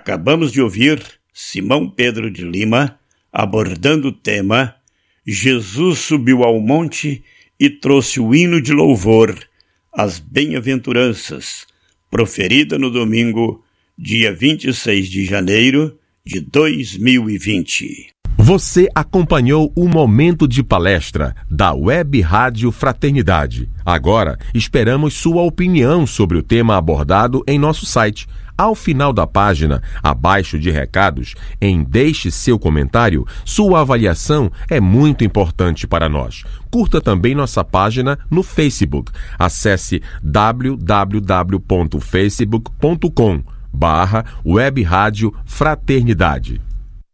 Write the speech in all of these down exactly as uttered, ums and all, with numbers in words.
Acabamos de ouvir Simão Pedro de Lima abordando o tema Jesus subiu ao monte e trouxe o hino de louvor às bem-aventuranças, proferida no domingo, dia vinte e seis de janeiro de dois mil e vinte. Você acompanhou o Momento de Palestra da Web Rádio Fraternidade. Agora, esperamos sua opinião sobre o tema abordado em nosso site. Ao final da página, abaixo de recados, em Deixe seu comentário, sua avaliação é muito importante para nós. Curta também nossa página no Facebook. Acesse w w w ponto facebook ponto com barra Web Rádio Fraternidade.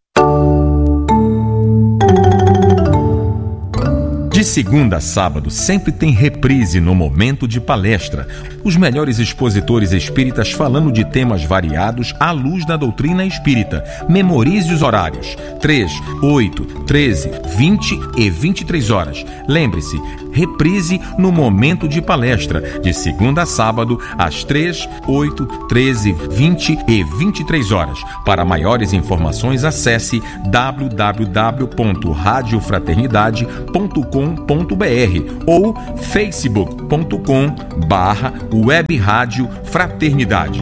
De segunda a sábado, sempre tem reprise no Momento de Palestra. Os melhores expositores espíritas falando de temas variados à luz da doutrina espírita. Memorize os horários: três, oito, treze, vinte e vinte e três horas. Lembre-se, reprise no Momento de Palestra, de segunda a sábado, às três, oito, treze, vinte e vinte e três horas. Para maiores informações, acesse w w w ponto rádio fraternidade ponto com ponto b r ou facebook ponto com barra Web Rádio Fraternidade.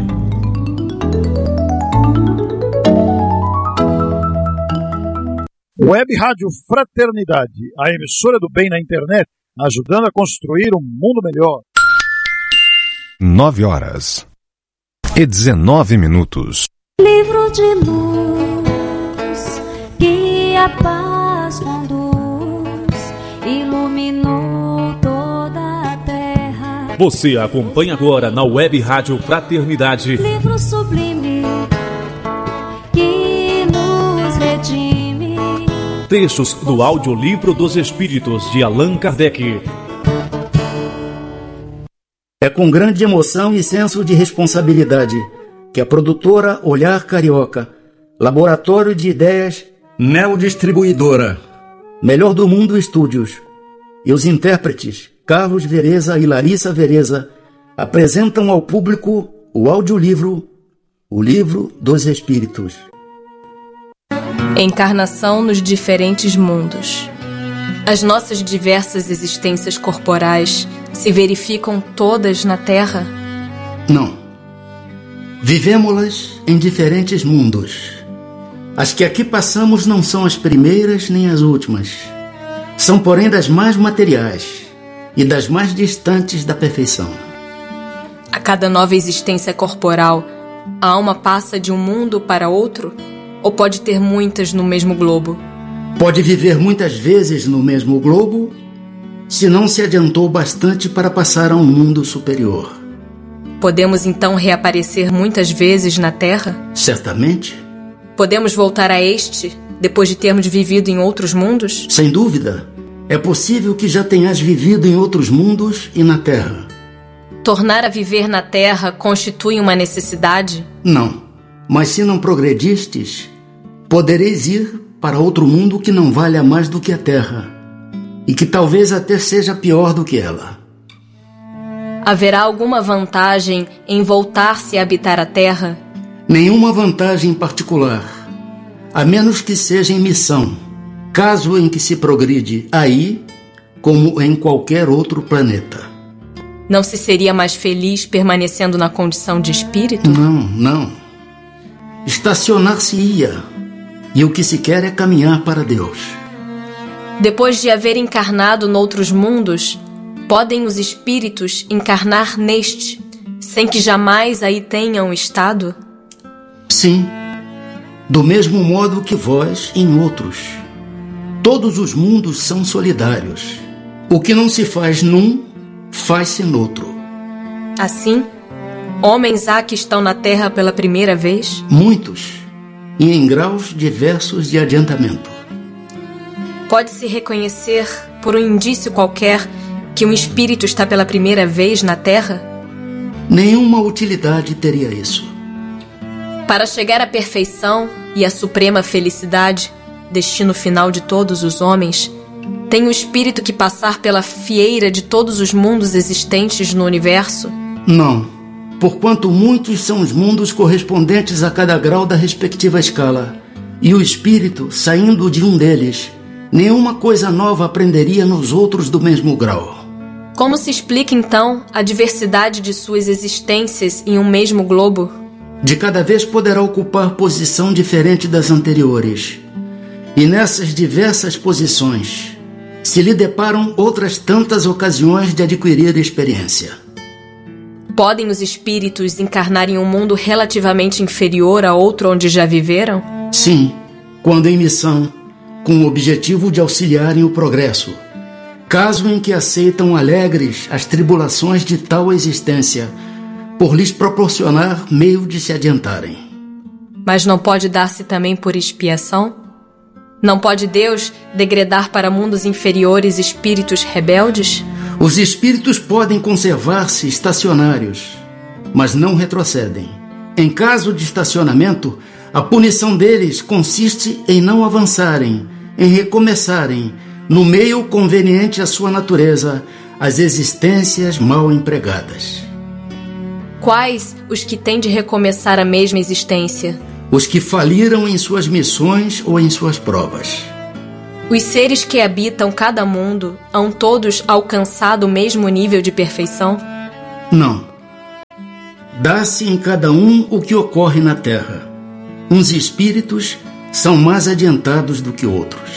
Web Rádio Fraternidade, a emissora do bem na internet, ajudando a construir um mundo melhor. Nove horas e dezenove minutos. Livro de luz que a paz conduz, iluminou toda a terra. Você acompanha agora na Web Rádio Fraternidade. Livro sublime que nos redime. Trechos do Audiolivro dos Espíritos de Allan Kardec. É com grande emoção e senso de responsabilidade que a produtora Olhar Carioca, Laboratório de Ideias, Neodistribuidora, Melhor do Mundo Estúdios e os intérpretes Carlos Vereza e Larissa Vereza apresentam ao público o audiolivro O Livro dos Espíritos. Encarnação nos diferentes mundos. As nossas diversas existências corporais se verificam todas na Terra? Não. Vivemos-las em diferentes mundos. As que aqui passamos não são as primeiras nem as últimas. São, porém, das mais materiais e das mais distantes da perfeição. A cada nova existência corporal, a alma passa de um mundo para outro? Ou pode ter muitas no mesmo globo? Pode viver muitas vezes no mesmo globo, se não se adiantou bastante para passar a um mundo superior. Podemos então reaparecer muitas vezes na Terra? Certamente. Podemos voltar a este, depois de termos vivido em outros mundos? Sem dúvida. É possível que já tenhas vivido em outros mundos e na Terra. Tornar a viver na Terra constitui uma necessidade? Não. Mas se não progredistes, podereis ir para outro mundo que não valha mais do que a Terra, e que talvez até seja pior do que ela. Haverá alguma vantagem em voltar-se a habitar a Terra? Nenhuma vantagem particular, a menos que seja em missão, caso em que se progride aí, como em qualquer outro planeta. Não se seria mais feliz permanecendo na condição de espírito? Não, não. Estacionar-se-ia, e o que se quer é caminhar para Deus. Depois de haver encarnado noutros mundos, podem os espíritos encarnar neste, sem que jamais aí tenham estado? Sim, do mesmo modo que vós em outros. Todos os mundos são solidários. O que não se faz num, faz-se noutro. Assim, homens há que estão na Terra pela primeira vez? Muitos, e em graus diversos de adiantamento. Pode-se reconhecer, por um indício qualquer, que um espírito está pela primeira vez na Terra? Nenhuma utilidade teria isso. Para chegar à perfeição e à suprema felicidade, destino final de todos os homens, tem o espírito que passar pela fieira de todos os mundos existentes no universo? Não. porquanto muitos são os mundos correspondentes a cada grau da respectiva escala, e o espírito, saindo de um deles, nenhuma coisa nova aprenderia nos outros do mesmo grau. Como se explica, então, a diversidade de suas existências em um mesmo globo? De cada vez poderá ocupar posição diferente das anteriores. E nessas diversas posições se lhe deparam outras tantas ocasiões de adquirir experiência. Podem os espíritos encarnar em um mundo relativamente inferior a outro onde já viveram? Sim, quando em missão, com o objetivo de auxiliarem o progresso, caso em que aceitam alegres as tribulações de tal existência, por lhes proporcionar meio de se adiantarem. Mas não pode dar-se também por expiação? Não pode Deus degradar para mundos inferiores espíritos rebeldes? Os espíritos podem conservar-se estacionários, mas não retrocedem. Em caso de estacionamento, a punição deles consiste em não avançarem, em recomeçarem, no meio conveniente à sua natureza, as existências mal empregadas. Quais os que têm de recomeçar a mesma existência? Os que faliram em suas missões ou em suas provas. Os seres que habitam cada mundo hão todos alcançado o mesmo nível de perfeição? Não. Dá-se em cada um o que ocorre na Terra. Uns espíritos são mais adiantados do que outros.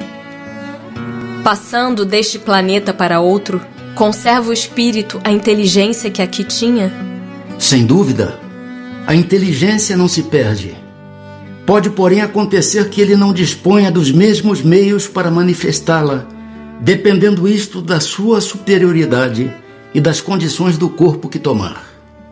Passando deste planeta para outro, conserva o espírito a inteligência que aqui tinha? Sem dúvida, a inteligência não se perde. Pode, porém, acontecer que ele não disponha dos mesmos meios para manifestá-la, dependendo isto da sua superioridade e das condições do corpo que tomar.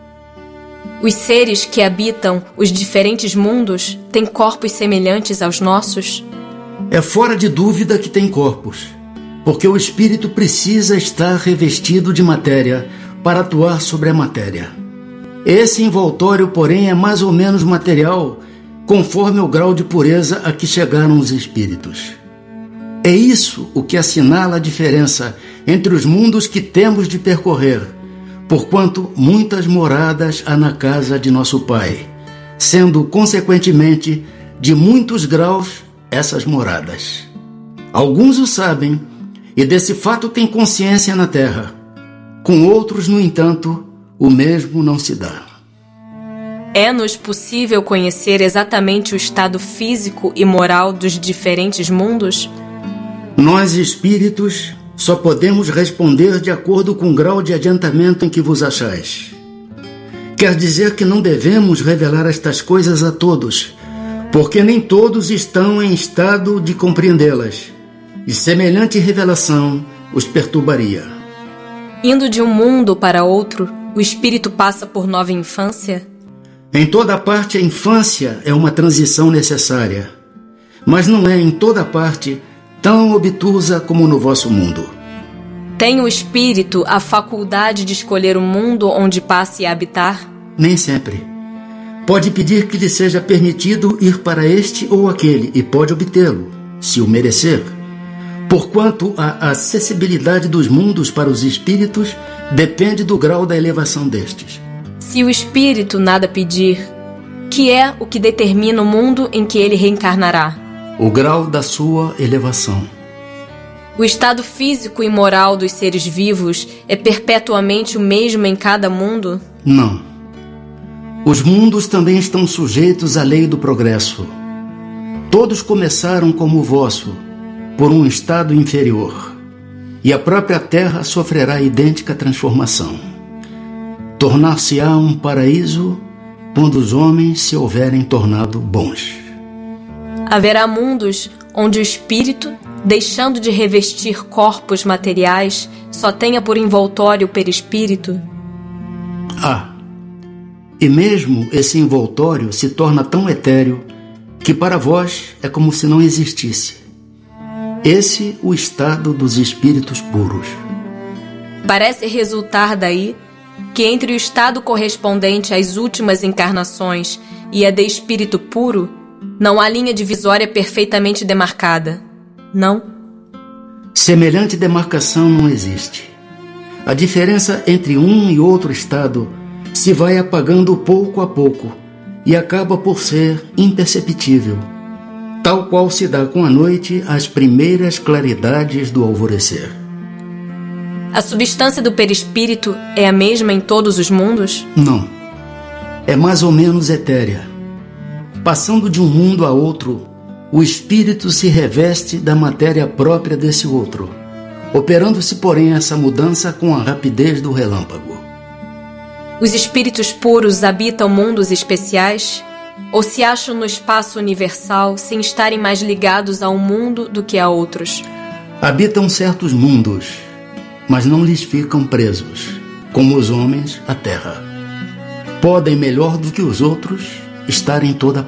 Os seres que habitam os diferentes mundos têm corpos semelhantes aos nossos? É fora de dúvida que tem corpos, porque o espírito precisa estar revestido de matéria para atuar sobre a matéria. Esse envoltório, porém, é mais ou menos material, conforme o grau de pureza a que chegaram os espíritos. É isso o que assinala a diferença entre os mundos que temos de percorrer, porquanto muitas moradas há na casa de nosso Pai, sendo, consequentemente, de muitos graus essas moradas. Alguns o sabem, e desse fato têm consciência na terra. Com outros, no entanto, o mesmo não se dá. É-nos possível conhecer exatamente o estado físico e moral dos diferentes mundos? Nós, espíritos, só podemos responder de acordo com o grau de adiantamento em que vos achais. Quer dizer que não devemos revelar estas coisas a todos, porque nem todos estão em estado de compreendê-las, e semelhante revelação os perturbaria. Indo de um mundo para outro, o espírito passa por nova infância? Em toda parte a infância é uma transição necessária, mas não é em toda parte tão obtusa como no vosso mundo. Tem o espírito a faculdade de escolher o mundo onde passe a habitar? Nem sempre. Pode pedir que lhe seja permitido ir para este ou aquele e pode obtê-lo, se o merecer, porquanto a acessibilidade dos mundos para os espíritos depende do grau da elevação destes. Se o espírito nada pedir, que é o que determina o mundo em que ele reencarnará? O grau da sua elevação. O estado físico e moral dos seres vivos é perpetuamente o mesmo em cada mundo? Não. Os mundos também estão sujeitos à lei do progresso. Todos começaram como o vosso, por um estado inferior, e a própria Terra sofrerá idêntica transformação. Tornar-se-á um paraíso quando os homens se houverem tornado bons. Haverá mundos onde o espírito, deixando de revestir corpos materiais, só tenha por envoltório o perispírito? Ah, e mesmo esse envoltório se torna tão etéreo que para vós é como se não existisse. Esse o estado dos espíritos puros. Parece resultar daí que entre o estado correspondente às últimas encarnações e a de espírito puro, não há linha divisória perfeitamente demarcada, não? Semelhante demarcação não existe. A diferença entre um e outro estado se vai apagando pouco a pouco e acaba por ser imperceptível, tal qual se dá com a noite as primeiras claridades do alvorecer. A substância do perispírito é a mesma em todos os mundos? Não. É mais ou menos etérea. Passando de um mundo a outro, o espírito se reveste da matéria própria desse outro, operando-se, porém, essa mudança com a rapidez do relâmpago. Os espíritos puros habitam mundos especiais? Ou se acham no espaço universal sem estarem mais ligados a um mundo do que a outros? Habitam certos mundos, mas não lhes ficam presos, como os homens a terra. Podem, melhor do que os outros, estar em toda